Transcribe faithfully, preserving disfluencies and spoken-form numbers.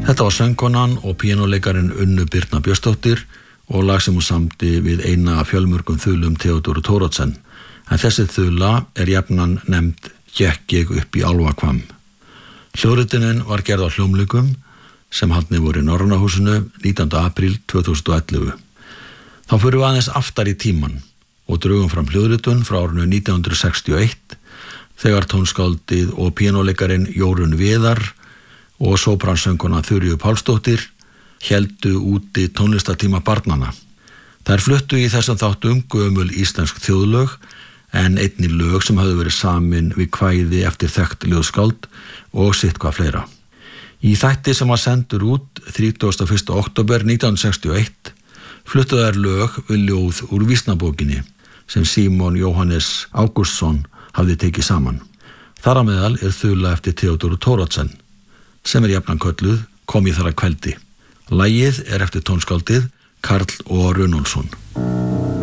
Þetta var söngkonan og píanóleikarinn Unnu Birna Björnsdóttir og lag sem hún samdi við eina af fjölmörgum þulum Theodóru Thoroddsen. En þessi þula er jafnan nefnd Gekk ég upp í Álfahvamm. Hljóðritunin var gerð á hljómleikum sem haldnir voru í Norræna húsinu nítjánda apríl tvö þúsund og ellefu. Þá förum við aðeins aftar í tíman og drögum fram hljóðritun frá árinu nítján hundruð sextíu og eitt þegar tónskáldið og píanóleikarinn Jórunn Viðar og sópransönguna Þuríður Pálsdóttir héldu úti tónlistatíma barnanna. Þær fluttu í þessum þáttum gömul íslensk þjóðlög en einnig lög sem höfðu verið samin við kvæði eftir þekkt ljóðskáld og sitthvað fleira. Í þætti sem var sendur út þrítugasta og fyrsta október nítján hundruð sextíu og eitt fluttu þær lög við ljóð úr vísnabókinni sem Símon Jóhannes Ágústsson hafði tekið saman. Þar á meðal er þula eftir Theodóru Thoroddsen sem er jafnan kölluð Kom ég þar að kveldi. Lagið er eftir tónskáldið Karl Ó. Runólfsson.